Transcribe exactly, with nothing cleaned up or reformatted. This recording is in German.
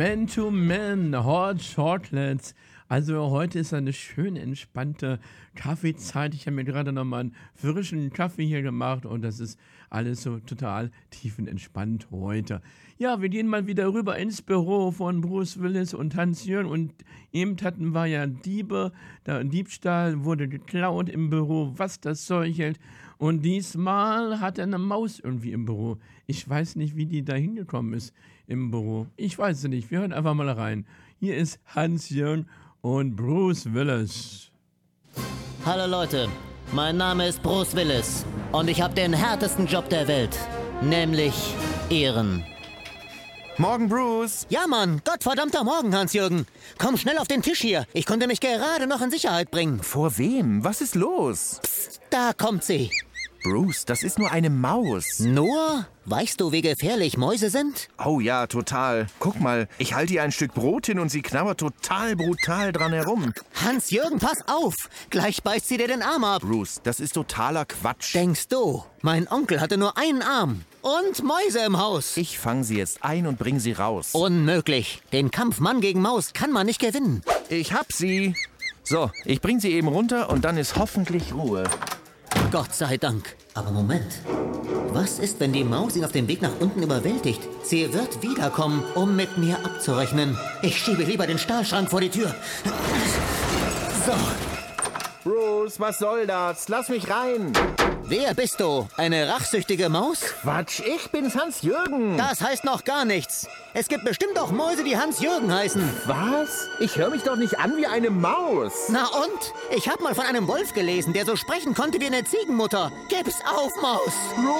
Man to Man, Hot Chocolates. Also heute ist eine schön entspannte Kaffeezeit. Ich habe mir gerade nochmal einen frischen Kaffee hier gemacht und das ist alles so total tiefenentspannt heute. Ja, wir gehen mal wieder rüber ins Büro von Bruce Willis und Hans-Jörn und eben hatten wir ja Diebe, der Diebstahl wurde geklaut im Büro, was das Zeug hält. Und diesmal hat er eine Maus irgendwie im Büro. Ich weiß nicht, wie die da hingekommen ist im Büro. Ich weiß es nicht, wir hören einfach mal rein. Hier ist Hans-Jörn und Bruce Willis. Hallo Leute, mein Name ist Bruce Willis und ich habe den härtesten Job der Welt, nämlich Ehren. Morgen, Bruce. Ja, Mann, gottverdammter Morgen, Hans-Jürgen. Komm schnell auf den Tisch hier. Ich konnte mich gerade noch in Sicherheit bringen. Vor wem? Was ist los? Psst, da kommt sie. Bruce, das ist nur eine Maus. Nur? Weißt du, wie gefährlich Mäuse sind? Oh ja, total. Guck mal, ich halte ihr ein Stück Brot hin und sie knabbert total brutal dran herum. Hans-Jürgen, pass auf. Gleich beißt sie dir den Arm ab. Bruce, das ist totaler Quatsch. Denkst du, mein Onkel hatte nur einen Arm und Mäuse im Haus? Ich fange sie jetzt ein und bring sie raus. Unmöglich. Den Kampf Mann gegen Maus kann man nicht gewinnen. Ich hab sie. So, ich bring sie eben runter und dann ist hoffentlich Ruhe. Gott sei Dank. Aber Moment. Was ist, wenn die Maus ihn auf dem Weg nach unten überwältigt? Sie wird wiederkommen, um mit mir abzurechnen. Ich schiebe lieber den Stahlschrank vor die Tür. So. Bruce, was soll das? Lass mich rein. Wer bist du? Eine rachsüchtige Maus? Quatsch, ich bin's, Hans-Jürgen. Das heißt noch gar nichts. Es gibt bestimmt auch Mäuse, die Hans-Jürgen heißen. Was? Ich höre mich doch nicht an wie eine Maus. Na und? Ich habe mal von einem Wolf gelesen, der so sprechen konnte wie eine Ziegenmutter. Gib's auf, Maus.